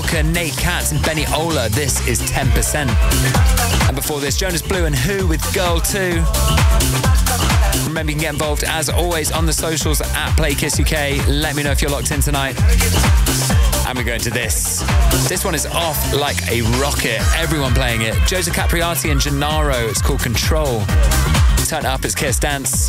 Walker, Nate Katz and Benny Ola. This is 10%. And before this, Jonas Blue and Who with Girl 2. Remember, you can get involved as always on the socials at PlayKissUK. Let me know if you're locked in tonight. And we're going to this. This one is off like a rocket. Everyone playing it. Joseph Capriati and Gennaro. It's called Control. Turn it up, it's Kiss Dance.